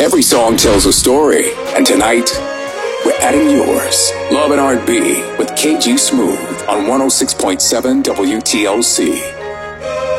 Every song tells a story, and tonight, we're adding yours. Love and R&B with KG Smooth on 106.7 WTLC.